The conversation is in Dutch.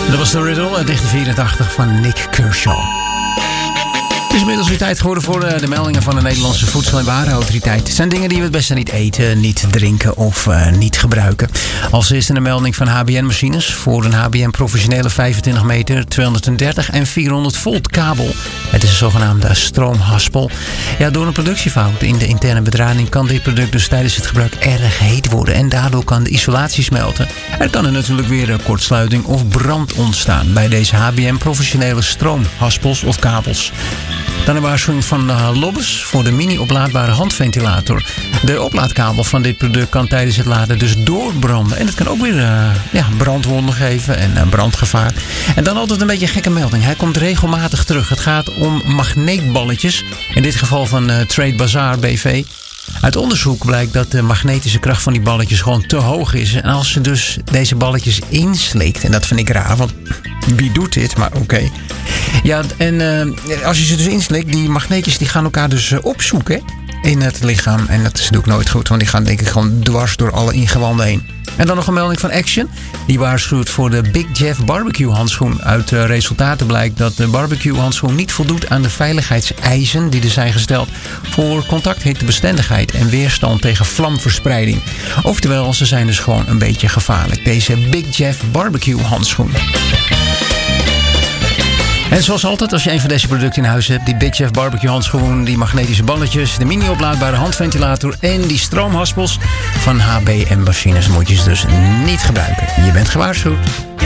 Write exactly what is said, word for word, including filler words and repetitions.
Dat was de Riddle uit negentien vierentachtig van Nick Kershaw. Het is inmiddels weer tijd geworden voor de meldingen van de Nederlandse Voedsel- en Warenautoriteit. Het zijn dingen die we het beste niet eten, niet drinken of uh, niet gebruiken. Als eerste een melding van H B N-machines voor een H B N professionele vijfentwintig meter, tweehonderddertig en vierhonderd volt kabel. Het is een zogenaamde stroomhaspel. Ja, door een productiefout in de interne bedrading kan dit product dus tijdens het gebruik erg heet worden en daardoor kan de isolatie smelten. Er kan er natuurlijk weer een kortsluiting of brand ontstaan bij deze H B N professionele stroomhaspels of kabels. Dan een waarschuwing van uh, Lobbes voor de mini-oplaadbare handventilator. De oplaadkabel van dit product kan tijdens het laden dus doorbranden. En het kan ook weer uh, ja, brandwonden geven en uh, brandgevaar. En dan altijd een beetje een gekke melding. Hij komt regelmatig terug. Het gaat om magneetballetjes. In dit geval van uh, Trade Bazaar B V. Uit onderzoek blijkt dat de magnetische kracht van die balletjes gewoon te hoog is. En als ze dus deze balletjes inslikt, en dat vind ik raar, want wie doet dit? Maar oké. Okay. Ja, en uh, als je ze dus inslikt, die magneetjes die gaan elkaar dus uh, opzoeken in het lichaam. En dat is natuurlijk nooit goed, want die gaan denk ik gewoon dwars door alle ingewanden heen. En dan nog een melding van Action. Die waarschuwt voor de Big Jeff barbecue handschoen. Uit uh, resultaten blijkt dat de barbecue handschoen niet voldoet aan de veiligheidseisen die er zijn gesteld voor contacthittebestendigheid en weerstand tegen vlamverspreiding. Oftewel, ze zijn dus gewoon een beetje gevaarlijk. Deze Big Jeff barbecue handschoen. En zoals altijd, als je een van deze producten in huis hebt, die Big Jeff barbecue handschoen, die magnetische balletjes, de mini-oplaadbare handventilator en die stroomhaspels van H B N machines, moet je ze dus niet gebruiken. Je bent gewaarschuwd.